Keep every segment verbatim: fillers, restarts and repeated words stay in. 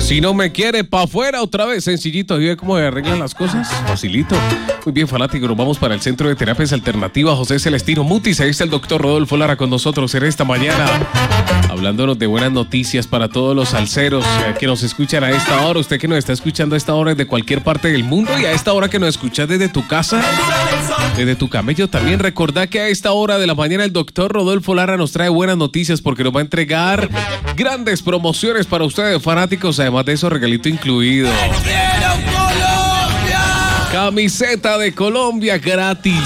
Si no me quiere, pa' afuera otra vez. Sencillito. ¿Y ve cómo se arreglan las cosas? Facilito. Muy bien, fanático. Nos vamos para el Centro de Terapias Alternativas José Celestino Mutis. Ahí está el doctor Rodolfo Lara con nosotros en esta mañana, hablándonos de buenas noticias para todos los salseros eh, que nos escuchan a esta hora. Usted que nos está escuchando a esta hora desde cualquier parte del mundo, y a esta hora que nos escuchas desde tu casa, desde tu camello también. Recordá que a esta hora de la mañana el doctor Rodolfo Lara nos trae buenas noticias porque nos va a entregar grandes promociones para ustedes, fanáticos. Además de eso, regalito incluido. Camiseta de Colombia gratis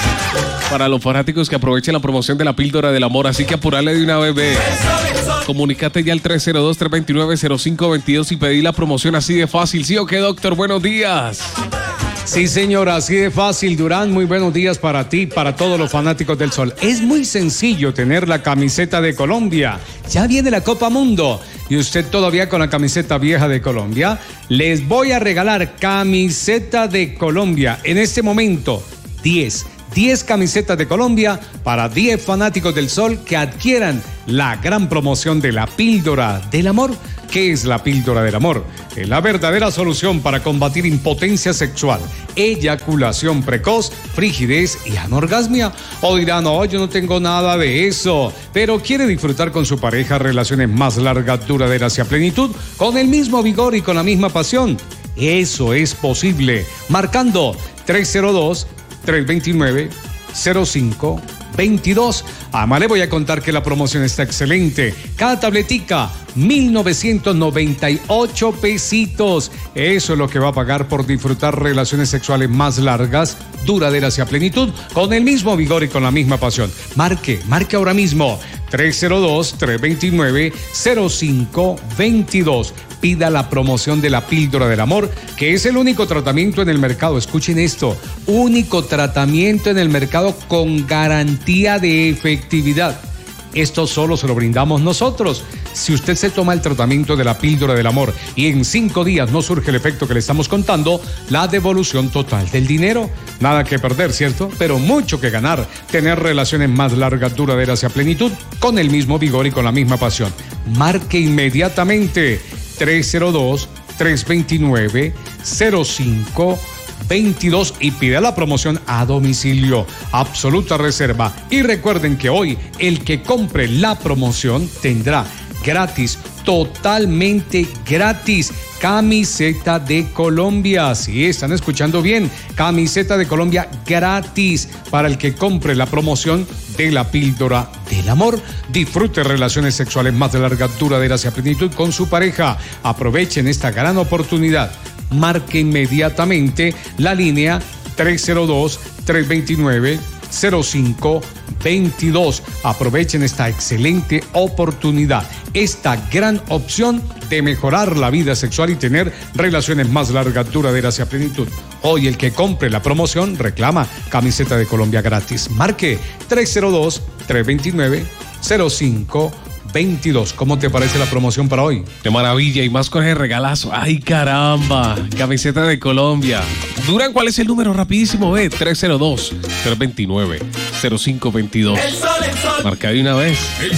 para los fanáticos que aprovechen la promoción de la píldora del amor. Así que apurale de una vez, ve. Comunícate ya al tres cero dos, tres dos nueve, cero cinco dos dos y pedí la promoción así de fácil. ¿Sí o qué, doctor? Buenos días. Sí, señor, así de fácil, Durán. Muy buenos días para ti, para todos los fanáticos del sol. Es muy sencillo tener la camiseta de Colombia. Ya viene la Copa Mundo y usted todavía con la camiseta vieja de Colombia. Les voy a regalar camiseta de Colombia. En este momento, diez. diez camisetas de Colombia para diez fanáticos del sol que adquieran la gran promoción de la píldora del amor. ¿Qué es la píldora del amor? Es la verdadera solución para combatir impotencia sexual, eyaculación precoz, frigidez y anorgasmia. O dirán, no, yo no tengo nada de eso, pero quiere disfrutar con su pareja relaciones más largas, duraderas y a plenitud, con el mismo vigor y con la misma pasión. Eso es posible, marcando tres cero dos, tres dos nueve, cero cinco dos dos. Además, le voy a contar que la promoción está excelente. Cada tabletica, mil novecientos noventa y ocho pesitos. Eso es lo que va a pagar por disfrutar relaciones sexuales más largas, duraderas y a plenitud, con el mismo vigor y con la misma pasión. Marque, marque ahora mismo. tres cero dos, tres dos nueve, cero cinco dos dos. Pida la promoción de la píldora del amor, que es el único tratamiento en el mercado. Escuchen esto, único tratamiento en el mercado con garantía de efectividad. Esto solo se lo brindamos nosotros. Si usted se toma el tratamiento de la píldora del amor y en cinco días no surge el efecto que le estamos contando, la devolución total del dinero. Nada que perder, ¿cierto? Pero mucho que ganar. Tener relaciones más largas, duraderas y a plenitud, con el mismo vigor y con la misma pasión. Marque inmediatamente tres cero dos, tres dos nueve, cero cinco dos dos y pida la promoción a domicilio. Absoluta reserva. Y recuerden que hoy el que compre la promoción tendrá gratis, totalmente gratis, camiseta de Colombia. Sí, están escuchando bien. Camiseta de Colombia gratis para el que compre la promoción de la píldora del amor. Disfrute relaciones sexuales más largas, duraderas y a plenitud con su pareja. Aprovechen esta gran oportunidad. Marque inmediatamente la línea tres cero dos, tres dos nueve, cero cinco dos dos. Aprovechen esta excelente oportunidad, esta gran opción de mejorar la vida sexual y tener relaciones más largas, duraderas y a plenitud. Hoy el que compre la promoción reclama camiseta de Colombia gratis. Marque tres cero dos, tres dos nueve, cero cinco dos dos. ¿Cómo te parece la promoción para hoy? De maravilla, y más con el regalazo. ¡Ay, caramba! Camiseta de Colombia. Durán, ¿cuál es el número? Rapidísimo, ve. tres cero dos, tres dos nueve, cero cinco dos dos. Marca de una vez.